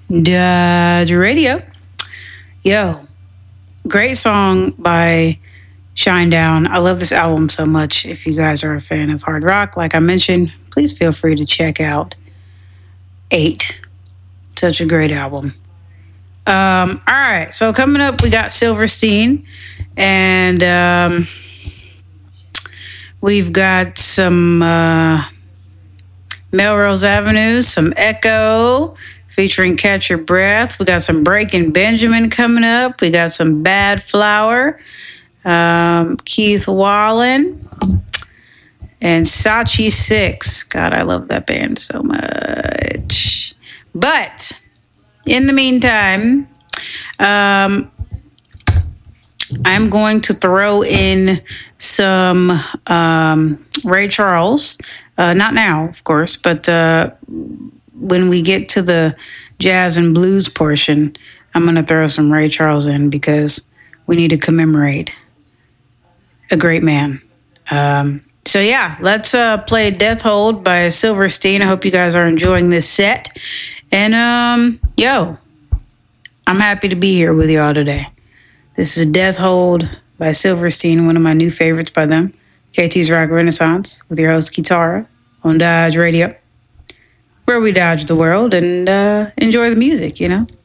Dodge Radio. Yo, great song by Shinedown. I love this album so much. If you guys are a fan of hard rock, like I mentioned, please feel free to check out 8. Such a great album. All right, so coming up, we got Silverstein, and we've got some Melrose Avenue, some Echo featuring Catch Your Breath. We got some Breaking Benjamin coming up. We got some Bad Flower, Keith Wallen, and Sachi Six. God, I love that band so much. But in the meantime, I'm going to throw in some Ray Charles. Not now, of course, but when we get to the jazz and blues portion, I'm going to throw some Ray Charles in because we need to commemorate a great man. So yeah, let's play Death Hold by Silverstein. I hope you guys are enjoying this set. And yo, I'm happy to be here with y'all today. This is Death Hold by Silverstein, one of my new favorites by them. KT's Rock Renaissance with your host Kitara on Dodge Radio, where we dodge the world and enjoy the music, you know?